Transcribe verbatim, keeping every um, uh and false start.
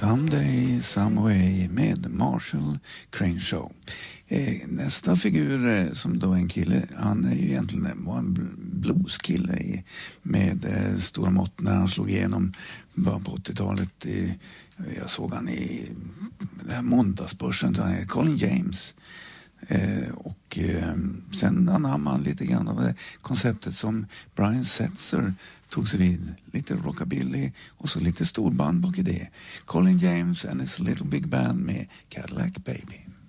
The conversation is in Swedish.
Someday, Someway med Marshall Crenshaw. Eh, nästa figur eh, som då är en kille, han är ju egentligen var en blueskille i, med eh, stora mått när han slog igenom början på åttiotalet. I, jag såg han i den här måndagsbörsen, Colin James. Eh, och eh, sen anammade han lite grann av det konceptet som Brian Setzer tog sig vid. Lite rockabilly och så lite storband bak i det. Colin James and his little big band med Cadillac Baby.